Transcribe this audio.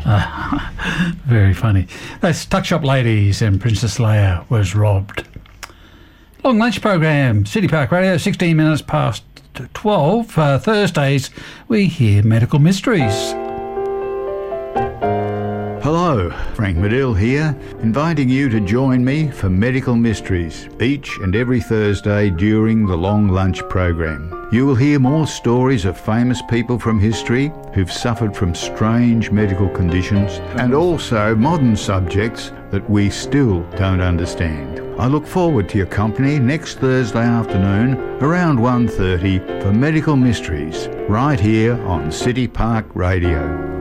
Very funny. That's Tuck Shop Ladies and Princess Leia Was Robbed. Long lunch program, City Park Radio, 16 minutes past 12. Thursdays, we hear medical mysteries. Hello, Frank Medill here, inviting you to join me for Medical Mysteries each and every Thursday during the Long Lunch program. You will hear more stories of famous people from history who've suffered from strange medical conditions and also modern subjects that we still don't understand. I look forward to your company next Thursday afternoon around 1:30 for Medical Mysteries right here on City Park Radio.